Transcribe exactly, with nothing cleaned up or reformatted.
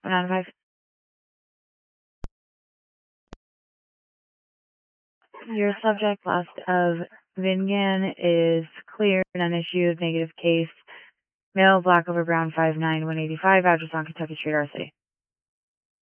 one out of five. Your subject list of Vingan is clear, non-issued, negative case, male, black over brown, five nine, one eighty-five, address on Kentucky Street, R City.